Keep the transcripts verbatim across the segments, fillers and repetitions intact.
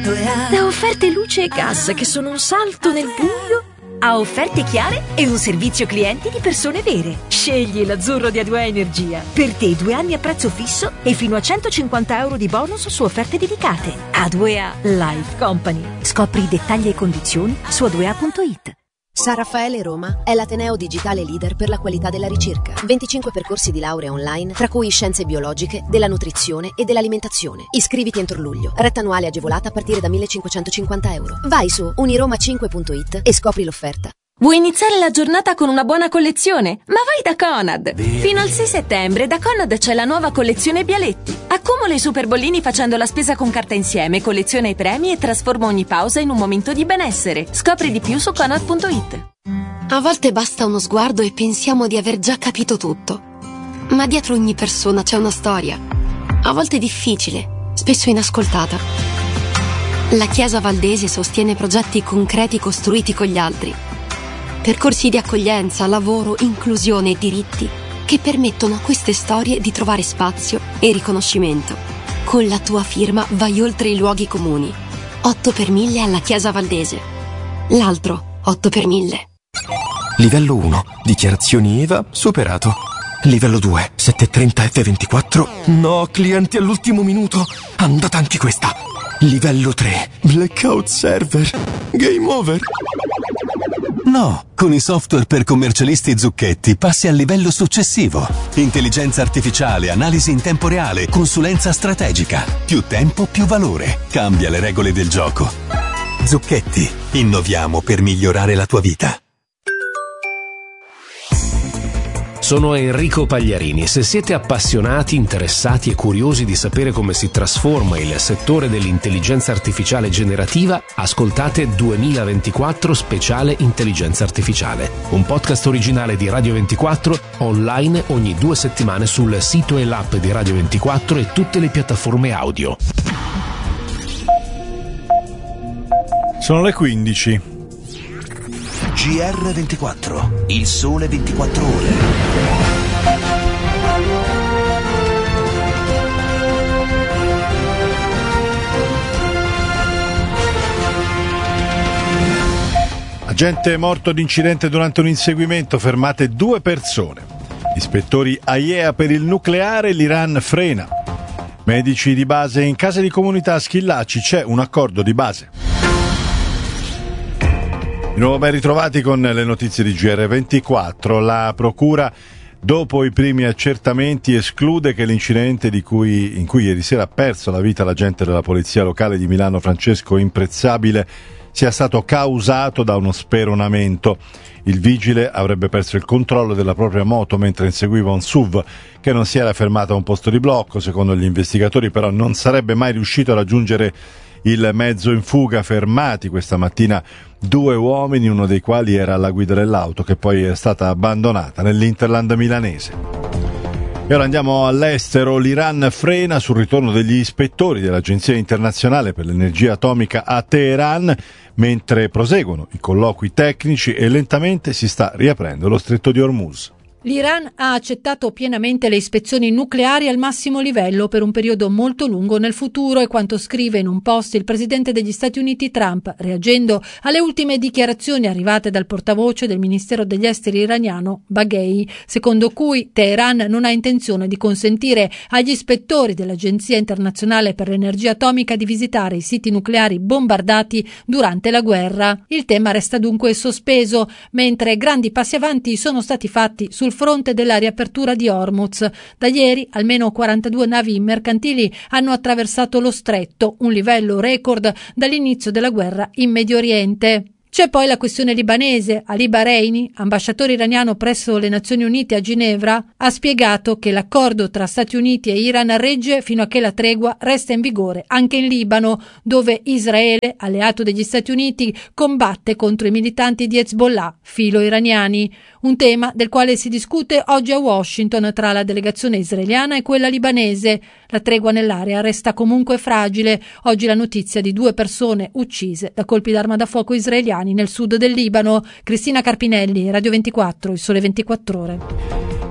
Da offerte luce e gas che sono un salto nel buio a offerte chiare e un servizio clienti di persone vere. Scegli l'azzurro di A due A Energia. Per te due anni a prezzo fisso e fino a centocinquanta euro di bonus su offerte dedicate. A due A Life Company. Scopri i dettagli e condizioni su a due a punto it. San Raffaele Roma è l'ateneo digitale leader per la qualità della ricerca. venticinque percorsi di laurea online, tra cui scienze biologiche, della nutrizione e dell'alimentazione. Iscriviti entro luglio. Retta annuale agevolata a partire da millecinquecentocinquanta euro. Vai su uniroma cinque punto it e scopri l'offerta. Vuoi iniziare la giornata con una buona collezione? Ma vai da Conad! Fino al sei settembre da Conad c'è la nuova collezione Bialetti. Accumula i super bollini facendo la spesa con carta insieme, colleziona i premi e trasforma ogni pausa in un momento di benessere. Scopri di più su conad punto it. A volte basta uno sguardo e pensiamo di aver già capito tutto. Ma dietro ogni persona c'è una storia. A volte difficile, spesso inascoltata. La Chiesa Valdese sostiene progetti concreti costruiti con gli altri. Percorsi di accoglienza, lavoro, inclusione e diritti che permettono a queste storie di trovare spazio e riconoscimento. Con la tua firma vai oltre i luoghi comuni. otto per mille alla Chiesa Valdese. L'altro otto per mille. Livello uno. Dichiarazioni E V A superato. Livello due. settecentotrenta F ventiquattro. No, clienti all'ultimo minuto. Andata anche questa. Livello tre. Blackout server. Game over. No, con i software per commercialisti Zucchetti passi al livello successivo. Intelligenza artificiale, analisi in tempo reale, consulenza strategica. Più tempo, più valore. Cambia le regole del gioco. Zucchetti, innoviamo per migliorare la tua vita. Sono Enrico Pagliarini. Se siete appassionati, interessati e curiosi di sapere come si trasforma il settore dell'intelligenza artificiale generativa, ascoltate duemilaventiquattro Speciale Intelligenza Artificiale, un podcast originale di Radio ventiquattro, online ogni due settimane sul sito e l'app di Radio ventiquattro e tutte le piattaforme audio. Sono le quindici. G R ventiquattro, il sole ventiquattro ore. Agente morto d'incidente durante un inseguimento, fermate due persone. Ispettori A I E A per il nucleare, l'Iran frena. Medici di base in case di comunità a Schillaci, c'è un accordo di base. Di nuovo ben ritrovati con le notizie di G R ventiquattro. La procura, dopo i primi accertamenti, esclude che l'incidente di cui, in cui ieri sera ha perso la vita l'agente della polizia locale di Milano Francesco Imprezzabile sia stato causato da uno speronamento. Il vigile avrebbe perso il controllo della propria moto mentre inseguiva un S U V che non si era fermato a un posto di blocco. Secondo gli investigatori però non sarebbe mai riuscito a raggiungere il mezzo in fuga. Fermati questa mattina due uomini, uno dei quali era alla guida dell'auto che poi è stata abbandonata nell'Interland milanese. E ora andiamo all'estero. L'Iran frena sul ritorno degli ispettori dell'Agenzia Internazionale per l'Energia Atomica a Teheran mentre proseguono i colloqui tecnici e lentamente si sta riaprendo lo stretto di Hormuz. L'Iran ha accettato pienamente le ispezioni nucleari al massimo livello per un periodo molto lungo nel futuro, è quanto scrive in un post il presidente degli Stati Uniti Trump, reagendo alle ultime dichiarazioni arrivate dal portavoce del Ministero degli Esteri iraniano Baghei, secondo cui Teheran non ha intenzione di consentire agli ispettori dell'Agenzia Internazionale per l'Energia Atomica di visitare i siti nucleari bombardati durante la guerra. Il tema resta dunque sospeso, mentre grandi passi avanti sono stati fatti sul fronte della riapertura di Hormuz. Da ieri almeno quarantadue navi mercantili hanno attraversato lo stretto, un livello record dall'inizio della guerra in Medio Oriente. C'è poi la questione libanese. Ali Bahreini, ambasciatore iraniano presso le Nazioni Unite a Ginevra, ha spiegato che l'accordo tra Stati Uniti e Iran regge fino a che la tregua resta in vigore anche in Libano, dove Israele, alleato degli Stati Uniti, combatte contro i militanti di Hezbollah, filo iraniani. Un tema del quale si discute oggi a Washington tra la delegazione israeliana e quella libanese. La tregua nell'area resta comunque fragile. Oggi la notizia di due persone uccise da colpi d'arma da fuoco israeliani nel sud del Libano. Cristina Carpinelli, Radio ventiquattro, il Sole ventiquattro Ore.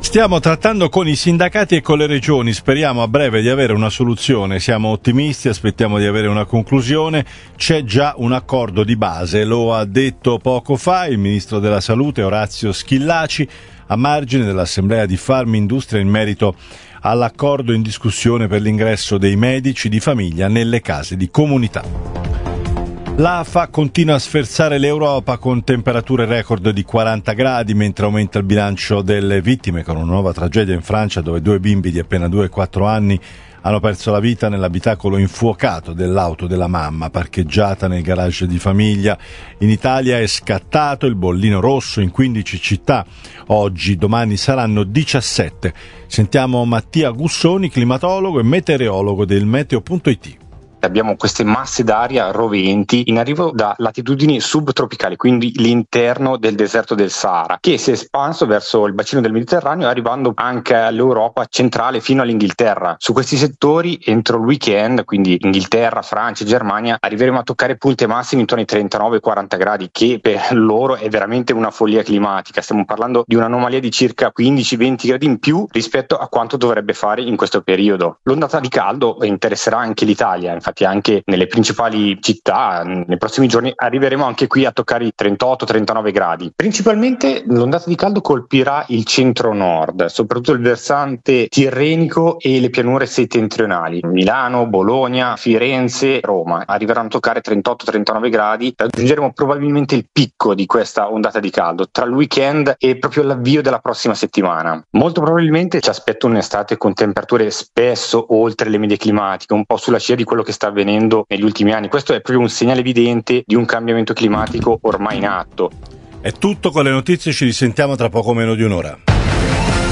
Stiamo trattando con i sindacati e con le regioni, speriamo a breve di avere una soluzione, siamo ottimisti, aspettiamo di avere una conclusione, c'è già un accordo di base, lo ha detto poco fa il ministro della Salute Orazio Schillaci a margine dell'assemblea di Farmindustria in merito all'accordo in discussione per l'ingresso dei medici di famiglia nelle case di comunità. L'A F A continua a sferzare l'Europa con temperature record di quaranta gradi mentre aumenta il bilancio delle vittime con una nuova tragedia in Francia dove due bimbi di appena due e quattro anni hanno perso la vita nell'abitacolo infuocato dell'auto della mamma parcheggiata nel garage di famiglia. In Italia è scattato il bollino rosso in quindici città. Oggi, domani saranno diciassette. Sentiamo Mattia Gussoni, climatologo e meteorologo del meteo punto it. Abbiamo queste masse d'aria roventi in arrivo da latitudini subtropicali, quindi l'interno del deserto del Sahara, che si è espanso verso il bacino del Mediterraneo, arrivando anche all'Europa centrale fino all'Inghilterra. Su questi settori, entro il weekend, quindi Inghilterra, Francia e Germania, arriveremo a toccare punte massime intorno ai trentanove quaranta gradi, che per loro è veramente una follia climatica. Stiamo parlando di un'anomalia di circa quindici venti gradi in più rispetto a quanto dovrebbe fare in questo periodo. L'ondata di caldo interesserà anche l'Italia, infatti anche nelle principali città nei prossimi giorni arriveremo anche qui a toccare i trentotto trentanove gradi. Principalmente l'ondata di caldo colpirà il centro-nord, soprattutto il versante tirrenico e le pianure settentrionali. Milano, Bologna, Firenze, Roma arriveranno a toccare trentotto trentanove gradi. Raggiungeremo probabilmente il picco di questa ondata di caldo tra il weekend e proprio l'avvio della prossima settimana. Molto probabilmente ci aspetta un'estate con temperature spesso oltre le medie climatiche, un po' sulla scia di quello che sta avvenendo negli ultimi anni. Questo è proprio un segnale evidente di un cambiamento climatico ormai in atto. È tutto con le notizie, ci risentiamo tra poco meno di un'ora.